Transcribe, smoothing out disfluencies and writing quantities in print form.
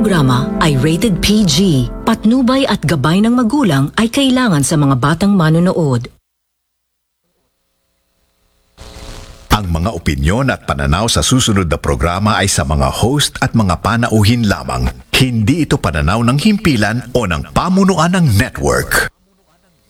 programa ay rated PG. Patnubay at gabay ng magulang ay kailangan sa mga batang manonood. Ang mga opinyon at pananaw sa susunod na programa ay sa mga host at mga panauhin lamang. Hindi ito pananaw ng himpilan o ng pamunuan ng network.